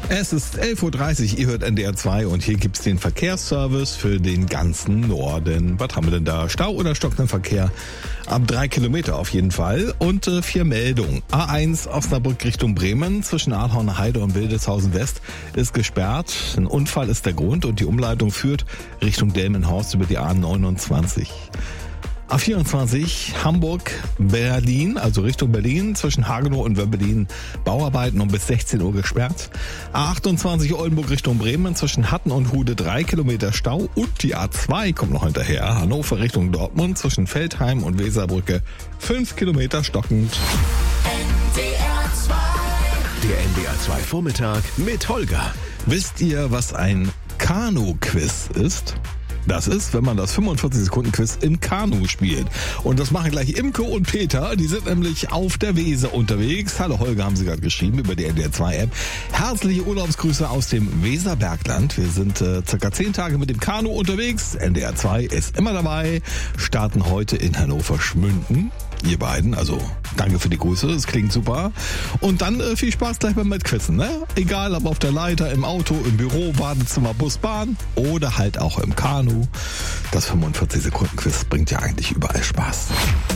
Es ist 11.30 Uhr, ihr hört NDR 2 und hier gibt's den Verkehrsservice für den ganzen Norden. Was haben wir denn da? Stau oder stockender Verkehr? Ab 3 Kilometer auf jeden Fall. Und 4 Meldungen. A1 Osnabrück Richtung Bremen zwischen Adhorner Heide und Wildeshausen West ist gesperrt. Ein Unfall ist der Grund und die Umleitung führt Richtung Delmenhorst über die A29. A24 Hamburg-Berlin, also Richtung Berlin, zwischen Hagenow und Wöbbelin Bauarbeiten um bis 16 Uhr gesperrt. A28 Oldenburg Richtung Bremen, zwischen Hatten und Hude 3 Kilometer Stau und die A2 kommt noch hinterher. Hannover Richtung Dortmund, zwischen Veltheim und Weserbrücke 5 Kilometer stockend. Der NDR 2 Vormittag mit Holger. Wisst ihr, was ein Kanu-Quiz ist? Das ist, wenn man das 45-Sekunden-Quiz im Kanu spielt. Und das machen gleich Imke und Peter. Die sind nämlich auf der Weser unterwegs. Hallo Holger, haben sie gerade geschrieben über die NDR 2-App. Herzliche Urlaubsgrüße aus dem Weserbergland. Wir sind circa 10 Tage mit dem Kanu unterwegs. NDR 2 ist immer dabei. Starten heute in Hannover-Schmünden. Ihr beiden, also danke für die Grüße, es klingt super. Und dann viel Spaß gleich beim Mitquizen, ne? Egal ob auf der Leiter, im Auto, im Büro, Badezimmer, Bus, Bahn oder halt auch im Kanu. Das 45-Sekunden-Quiz bringt ja eigentlich überall Spaß.